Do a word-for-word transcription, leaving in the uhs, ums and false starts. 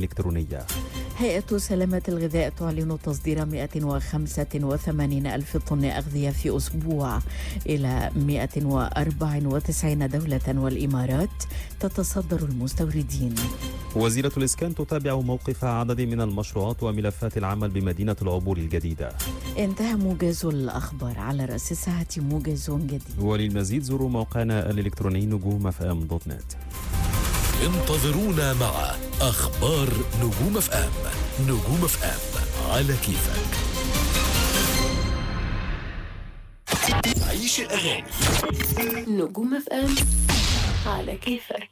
الإلكترونية. هيئة سلامة الغذاء تعلن تصدير مئة وخمسة وثمانين ألف طن أغذية في أسبوع إلى مئة وأربعة وتسعين دولة، والإمارات تتصدر المستوردين. وزيرة الإسكان تتابع موقف عدد من المشروعات وملفات العمل بمدينة العبور الجديدة. انتهى موجز الأخبار، على رأس الساعة موجز جديد. وللمزيد زوروا موقعنا الإلكتروني نجوم اف ام دوت نت. انتظرونا مع أخبار نجوم اف ام. نجوم اف ام على كيفك. عيش الأغاني. نجوم اف ام على كيفك.